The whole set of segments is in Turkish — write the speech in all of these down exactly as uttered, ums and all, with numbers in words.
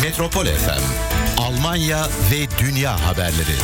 Metropol F M, Almanya ve Dünya haberleri.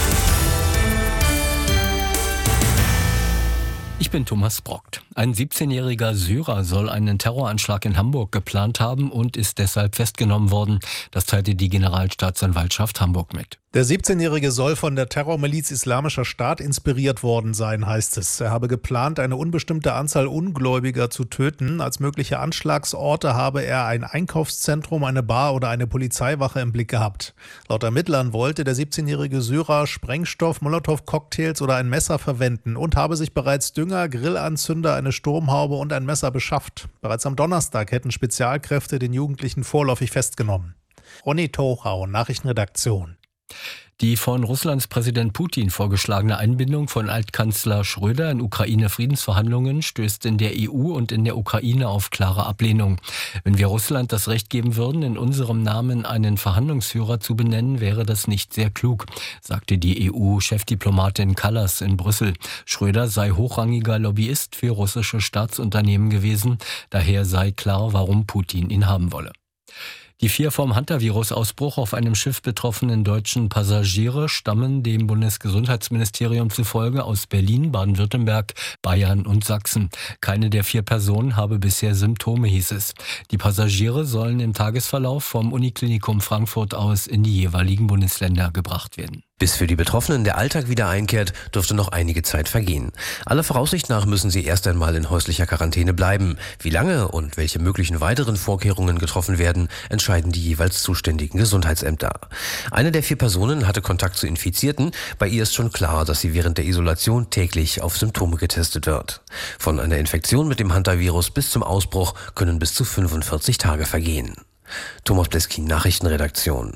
Ich bin Thomas Brockt. Ein siebzehnjähriger Syrer soll einen Terroranschlag in Hamburg geplant haben und ist deshalb festgenommen worden. Das teilte die Generalstaatsanwaltschaft Hamburg mit. Der siebzehnjährige soll von der Terrormiliz Islamischer Staat inspiriert worden sein, heißt es. Er habe geplant, eine unbestimmte Anzahl Ungläubiger zu töten. Als mögliche Anschlagsorte habe er ein Einkaufszentrum, eine Bar oder eine Polizeiwache im Blick gehabt. Laut Ermittlern wollte der siebzehnjährige Syrer Sprengstoff, Molotow-Cocktails oder ein Messer verwenden und habe sich bereits Dünger, Grillanzünder, eine Sturmhaube und ein Messer beschafft. Bereits am Donnerstag hätten Spezialkräfte den Jugendlichen vorläufig festgenommen. Ronny Tochau, Nachrichtenredaktion. Die von Russlands Präsident Putin vorgeschlagene Einbindung von Altkanzler Schröder in Ukraine-Friedensverhandlungen stößt in der E U und in der Ukraine auf klare Ablehnung. Wenn wir Russland das Recht geben würden, in unserem Namen einen Verhandlungsführer zu benennen, wäre das nicht sehr klug, sagte die E U-Chefdiplomatin Kallas in Brüssel. Schröder sei hochrangiger Lobbyist für russische Staatsunternehmen gewesen, daher sei klar, warum Putin ihn haben wolle. Die vier vom Hantavirus-Ausbruch auf einem Schiff betroffenen deutschen Passagiere stammen dem Bundesgesundheitsministerium zufolge aus Berlin, Baden-Württemberg, Bayern und Sachsen. Keine der vier Personen habe bisher Symptome, hieß es. Die Passagiere sollen im Tagesverlauf vom Uniklinikum Frankfurt aus in die jeweiligen Bundesländer gebracht werden. Bis für die Betroffenen der Alltag wieder einkehrt, dürfte noch einige Zeit vergehen. Aller Voraussicht nach müssen sie erst einmal in häuslicher Quarantäne bleiben. Wie lange und welche möglichen weiteren Vorkehrungen getroffen werden, entscheiden die jeweils zuständigen Gesundheitsämter. Eine der vier Personen hatte Kontakt zu Infizierten. Bei ihr ist schon klar, dass sie während der Isolation täglich auf Symptome getestet wird. Von einer Infektion mit dem Hantavirus bis zum Ausbruch können bis zu fünfundvierzig Tage vergehen. Thomas Bleskin, Nachrichtenredaktion.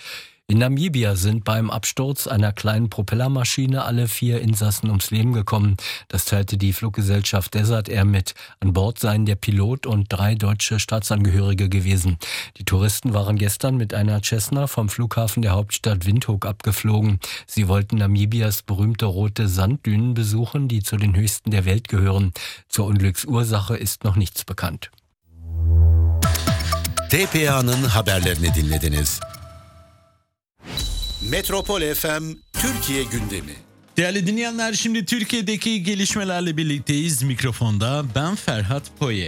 In Namibia sind beim Absturz einer kleinen Propellermaschine alle vier Insassen ums Leben gekommen. Das teilte die Fluggesellschaft Desert Air mit. An Bord seien der Pilot und drei deutsche Staatsangehörige gewesen. Die Touristen waren gestern mit einer Cessna vom Flughafen der Hauptstadt Windhoek abgeflogen. Sie wollten Namibias berühmte rote Sanddünen besuchen, die zu den höchsten der Welt gehören. Zur Unglücksursache ist noch nichts bekannt. T P A'nın haberlerini dinlediniz. Metropol F M Türkiye gündemi. Değerli dinleyenler, şimdi Türkiye'deki gelişmelerle birlikteyiz. Mikrofonda ben Ferhat Poye.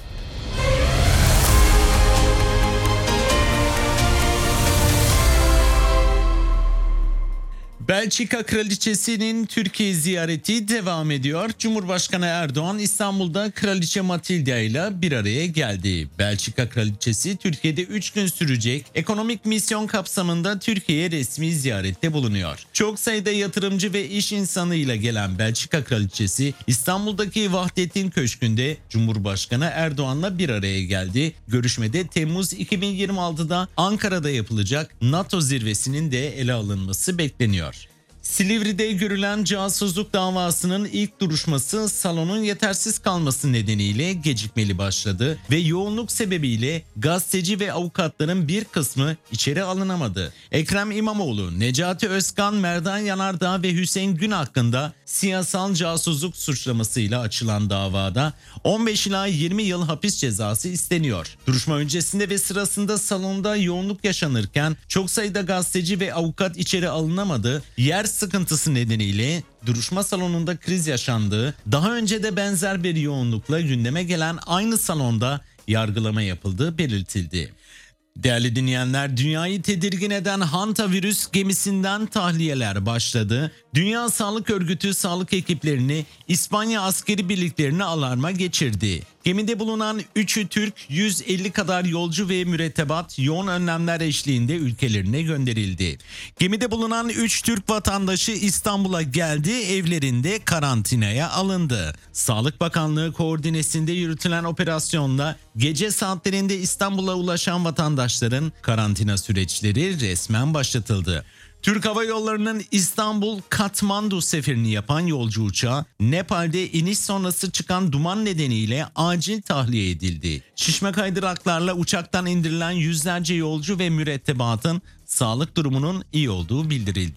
Belçika Kraliçesi'nin Türkiye ziyareti devam ediyor. Cumhurbaşkanı Erdoğan İstanbul'da Kraliçe Matilda ile bir araya geldi. Belçika Kraliçesi Türkiye'de üç gün sürecek ekonomik misyon kapsamında Türkiye'ye resmi ziyarette bulunuyor. Çok sayıda yatırımcı ve iş insanıyla gelen Belçika Kraliçesi İstanbul'daki Vahdettin Köşkü'nde Cumhurbaşkanı Erdoğan'la bir araya geldi. Görüşmede Temmuz iki bin yirmi altıda Ankara'da yapılacak NATO zirvesinin de ele alınması bekleniyor. Silivri'de görülen casusluk davasının ilk duruşması salonun yetersiz kalması nedeniyle gecikmeli başladı ve yoğunluk sebebiyle gazeteci ve avukatların bir kısmı içeri alınamadı. Ekrem İmamoğlu, Necati Özkan, Merdan Yanardağ ve Hüseyin Gün hakkında siyasal casusluk suçlamasıyla açılan davada on beş ila yirmi yıl hapis cezası isteniyor. Duruşma öncesinde ve sırasında salonda yoğunluk yaşanırken çok sayıda gazeteci ve avukat içeri alınamadı. Yer sıkıntısı nedeniyle duruşma salonunda kriz yaşandığı, daha önce de benzer bir yoğunlukla gündeme gelen aynı salonda yargılama yapıldığı belirtildi. Değerli dinleyenler, dünyayı tedirgin eden hantavirüs gemisinden tahliyeler başladı. Dünya Sağlık Örgütü sağlık ekiplerini, İspanya askeri birliklerini alarma geçirdi. Gemide bulunan üçü Türk, yüz elli kadar yolcu ve mürettebat yoğun önlemler eşliğinde ülkelerine gönderildi. Gemide bulunan üç Türk vatandaşı İstanbul'a geldi, evlerinde karantinaya alındı. Sağlık Bakanlığı koordinesinde yürütülen operasyonla gece saatlerinde İstanbul'a ulaşan vatandaşların karantina süreçleri resmen başlatıldı. Türk Hava Yolları'nın İstanbul-Katmandu seferini yapan yolcu uçağı Nepal'de iniş sonrası çıkan duman nedeniyle acil tahliye edildi. Şişme kaydıraklarla uçaktan indirilen yüzlerce yolcu ve mürettebatın sağlık durumunun iyi olduğu bildirildi.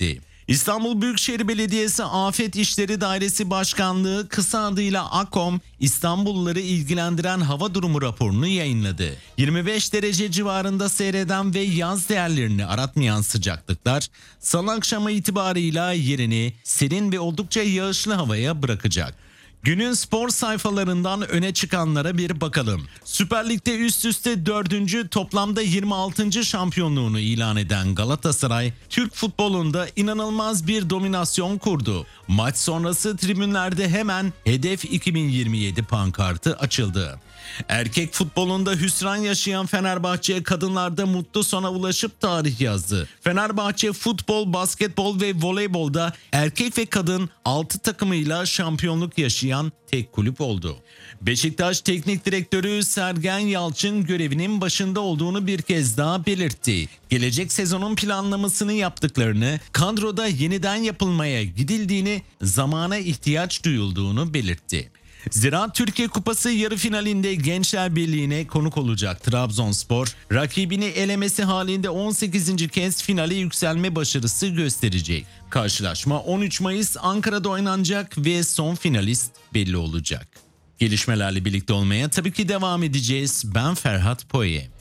İstanbul Büyükşehir Belediyesi Afet İşleri Dairesi Başkanlığı, kısa adıyla AKOM, İstanbulluları ilgilendiren hava durumu raporunu yayınladı. yirmi beş derece civarında seyreden ve yaz değerlerini aratmayan sıcaklıklar salı akşamı itibarıyla yerini serin ve oldukça yağışlı havaya bırakacak. Günün spor sayfalarından öne çıkanlara bir bakalım. Süper Lig'de üst üste dördüncü toplamda yirmi altıncı şampiyonluğunu ilan eden Galatasaray, Türk futbolunda inanılmaz bir dominasyon kurdu. Maç sonrası tribünlerde hemen Hedef iki bin yirmi yedi pankartı açıldı. Erkek futbolunda hüsran yaşayan Fenerbahçe, kadınlarda mutlu sona ulaşıp tarih yazdı. Fenerbahçe futbol, basketbol ve voleybolda erkek ve kadın altı takımıyla şampiyonluk yaşayan tek kulüp oldu. Beşiktaş Teknik Direktörü Sergen Yalçın görevinin başında olduğunu bir kez daha belirtti. Gelecek sezonun planlamasını yaptıklarını, kadroda yeniden yapılmaya gidildiğini, zamana ihtiyaç duyulduğunu belirtti. Ziraat Türkiye Kupası yarı finalinde Gençler Birliği'ne konuk olacak Trabzonspor, rakibini elemesi halinde on sekizinci kez finale yükselme başarısı gösterecek. Karşılaşma on üç Mayıs Ankara'da oynanacak ve son finalist belli olacak. Gelişmelerle birlikte olmaya tabii ki devam edeceğiz. Ben Ferhat Poye.